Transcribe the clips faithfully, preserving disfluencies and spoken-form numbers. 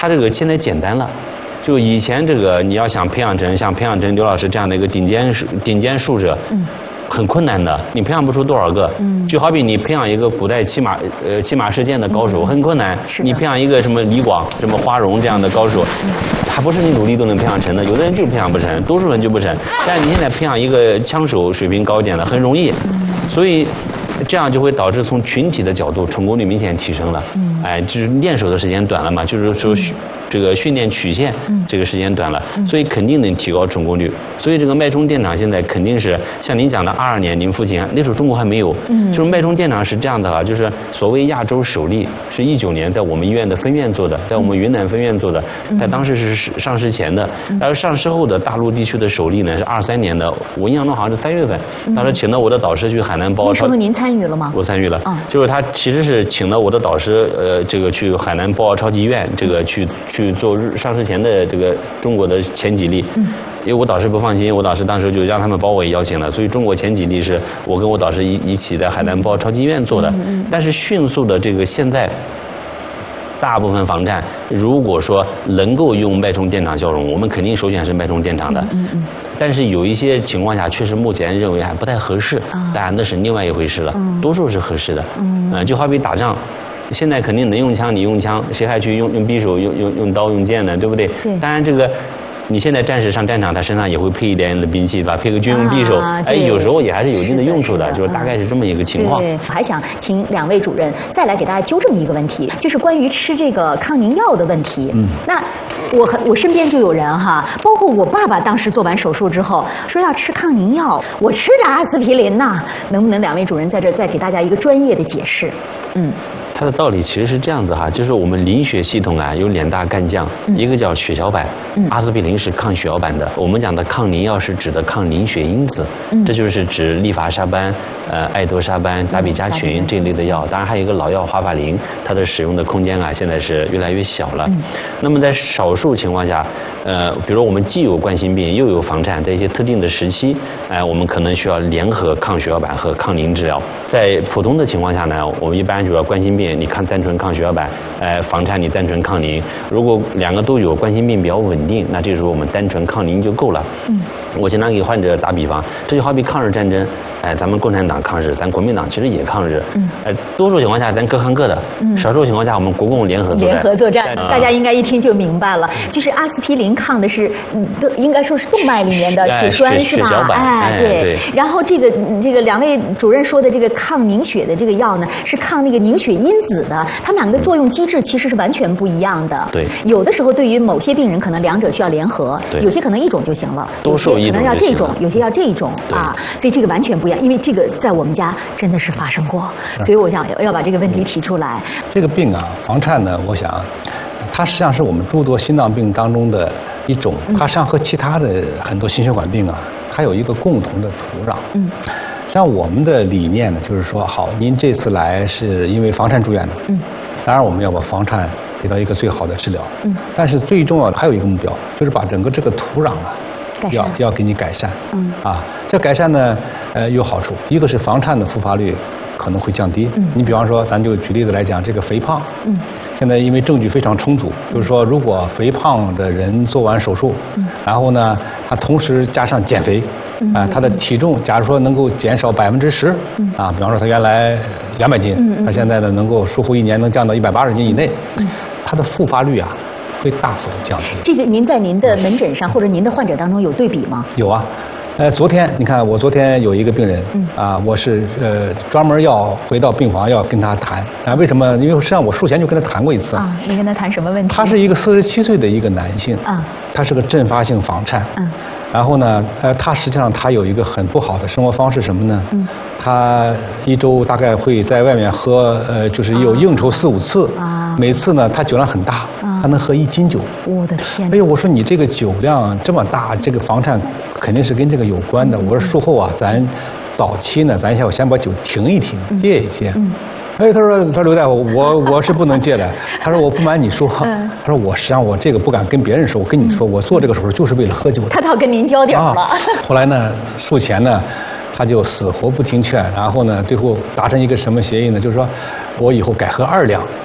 它这个现在简单了。就以前这个你要想培养成像培养成刘老师这样的一个顶尖顶尖术者，嗯，很困难的，你培养不出多少个。嗯，就好比你培养一个古代骑马呃骑马射箭的高手，嗯、很困难。你培养一个什么李广、什么花荣这样的高手，嗯、还不是你努力都能培养成的。有的人就培养不成，多数人就不成。但是你现在培养一个枪手水平高一点的很容易，嗯、所以。这样就会导致从群体的角度成功率明显提升了，嗯，哎，就是练手的时间短了嘛，就是说这个训练曲线这个时间短了，所以肯定能提高成功率。所以这个脉冲电场现在肯定是像您讲的二二年您父亲那时候中国还没有，嗯，就是脉冲电场是这样的啊，就是所谓亚洲首例是一九年在我们医院的分院做的，在我们云南分院做的，在当时是上市前的，然后上市后的大陆地区的首例呢是二三年的，我印象中好像是三月份，当时请到我的导师去海南报。 那时候您参与了吗？ 我参与了，嗯，就是他其实是请了我的导师，呃，这个去海南博鳌超级医院，这个去去做上市前的这个中国的前几例，嗯，因为我导师不放心，我导师当时就让他们把我也邀请了，所以中国前几例是我跟我导师一一起在海南博鳌超级医院做的，嗯嗯，但是迅速的这个现在。大部分房颤，如果说能够用脉冲电场消融，我们肯定首选是脉冲电场的。嗯嗯。但是有一些情况下，确实目前认为还不太合适，当然那是另外一回事了。嗯。多数是合适的。嗯。呃，就好比打仗，现在肯定能用枪，你用枪，谁还去用用匕首、用用用刀、用剑呢？对不对？对。当然这个。你现在战士上战场，他身上也会配一点的兵器，吧？配个军用匕首，啊、哎，有时候也还是有一定的用处的，是的是的就是大概是这么一个情况。 对，还想请两位主任再来给大家纠正一个问题，就是关于吃这个抗凝药的问题。嗯，那我我身边就有人哈，包括我爸爸当时做完手术之后说要吃抗凝药，我吃着阿司匹林呐，能不能两位主任在这再给大家一个专业的解释？嗯。 它的道理其实是这样子哈，就是我们凝血系统啊有两大干将，嗯、一个叫血小板，嗯、阿司匹林是抗血小板的，我们讲的抗凝药是指的抗凝血因子，嗯、这就是指利伐沙班、呃艾多沙班、达比加群、嗯、这一类的药。当然还有一个老药华法林，它的使用的空间啊现在是越来越小了。嗯、那么在少数情况下，呃，比如我们既有冠心病又有房颤，在一些特定的时期，哎、呃，我们可能需要联合抗血小板和抗凝治疗。在普通的情况下呢，我们一般主要冠心病。你看单纯抗血小板，呃，房颤你单纯抗凝。如果两个都有，冠心病比较稳定，那这时候我们单纯抗凝就够了。嗯，我经常给患者打比方，这就好比抗日战争，哎、呃，咱们共产党抗日，咱国民党其实也抗日。嗯，呃，多数情况下咱各抗各的，嗯，少数情况下我们国共联合作战。 联合作战，大家应该一听就明白了，就是阿司匹林抗的是，嗯，都应该说是动脉里面的血栓、哎、是吧？哎， 哎对。 对然后这个这个两位主任说的这个抗凝血的这个药呢，是抗那个凝血因子的，它们两个的作用机制其实是完全不一样的。 对， 有的时候对于某些病人，可能两者需要联合，有些可能一种就行了， 多数一种可能要这种，有些要这种啊，所以这个完全不一样。因为这个在我们家真的是发生过，所以我想要把这个问题提出来。 这个病啊，房颤呢，我想它实际上是我们诸多心脏病当中的一种，它实际上和其他的很多心血管病啊，它有一个共同的土壤。嗯。像我们的理念呢，就是说，好，您这次来是因为房颤住院的，嗯，当然我们要把房颤给到一个最好的治疗，嗯，但是最重要的还有一个目标，就是把整个这个土壤啊，要要给你改善，嗯，啊，这改善呢，呃，有好处，一个是房颤的复发率可能会降低，嗯，你比方说，咱就举例子来讲，这个肥胖，嗯，现在因为证据非常充足，就是说，如果肥胖的人做完手术，嗯，然后呢，他同时加上减肥。啊，他的体重假如说能够减少百分之十，啊，比方说他原来两百斤，他现在呢能够术后一年能降到一百八十斤以内，他的复发率啊会大幅降低。 这个您在您的门诊上或者您的患者当中有对比吗？ 有啊，呃，昨天你看我昨天有一个病人，啊，我是呃专门要回到病房要跟他谈啊，为什么？因为实际上我术前就跟他谈过一次啊。你跟他谈什么问题？ 他是一个四十七岁的一个男性啊，他是个阵发性房颤，嗯。然后呢，呃，他实际上他有一个很不好的生活方式，什么呢？嗯，他一周大概会在外面喝，呃，就是有应酬四五次，啊，每次呢他酒量很大，啊，他能喝一斤酒。 我的天！ 哎呦，我说你这个酒量这么大，这个房颤肯定是跟这个有关的。嗯，我说术后啊，咱早期呢，咱要先把酒停一停，嗯，戒一戒。嗯。哎，他说，他说刘大夫，我我是不能戒的。他说我不瞒你说，嗯，他说我实际上我这个不敢跟别人说，我跟你说，我做这个手术就是为了喝酒的。 他倒跟您交底了。啊， 后来呢，术前呢，他就死活不听劝，然后呢，最后达成一个什么协议呢？就是说，我以后改喝二两。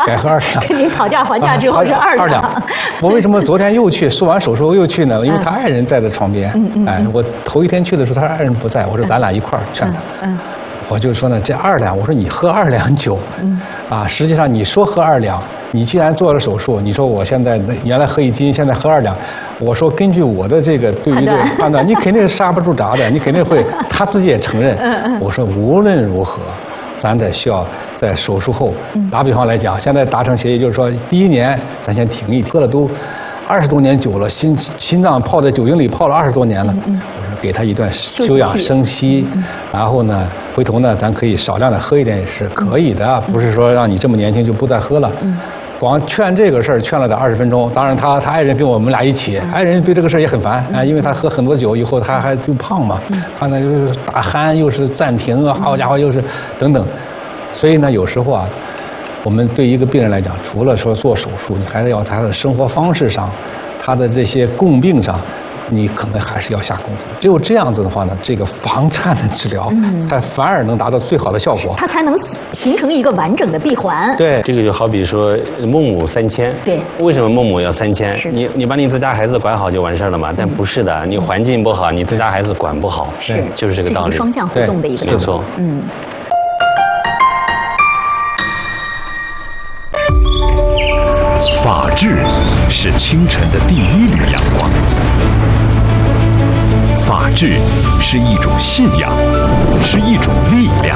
改喝二两。 跟您讨价还价之后是二两。 二两。我为什么昨天又去做完手术又去呢？因为他爱人在在床边。嗯嗯。哎，我头一天去的时候，他爱人不在，我说咱俩一块儿劝他。嗯。我就说呢，这二两，我说你喝二两酒，嗯，啊，实际上你说喝二两，你既然做了手术，你说我现在原来喝一斤，现在喝二两，我说根据我的这个对于这个判断，你肯定是刹不住闸的，你肯定会，他自己也承认。我说无论如何，咱得需要在手术后，打比方来讲，现在达成协议，就是说第一年咱先停一停，喝了都二十多年酒了，心心脏泡在酒精里泡了二十多年了，我说给他一段休养生息，然后呢，回头呢，咱可以少量的喝一点也是可以的，不是说让你这么年轻就不再喝了。光劝这个事儿劝了得二十分钟，当然他他爱人跟我们俩一起，爱人对这个事儿也很烦啊，因为他喝很多酒以后他还就胖嘛，他呢又是打鼾又是暂停啊，好家伙又是等等，所以呢有时候啊。我们对一个病人来讲，除了说做手术，你还是要他的生活方式上，他的这些共病上，你可能还是要下功夫。只有这样子的话呢，这个房颤的治疗才反而能达到最好的效果。 它才能形成一个完整的闭环。 对，这个就好比说孟母三迁。 对。 为什么孟母要三迁？你你把你自家孩子管好就完事了嘛？但不是的，你环境不好，你自家孩子管不好。 是， 就是这个道理。 这是双向互动的一个道理。 没错。 嗯。 法治是清晨的第一缕阳光，法治是一种信仰，是一种力量，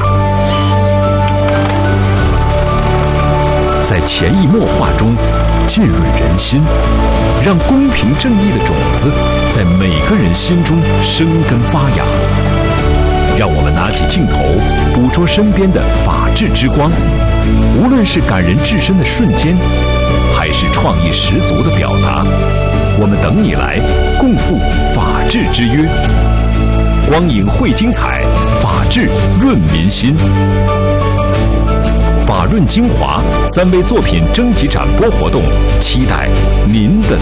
在潜移默化中浸润人心，让公平正义的种子在每个人心中生根发芽。让我们拿起镜头，捕捉身边的法治之光，无论是感人至深的瞬间，还是创意十足的表达，我们等你来共赴法治之约。光影绘精彩，法治润民心。法润精华三位作品征集展播活动，期待您的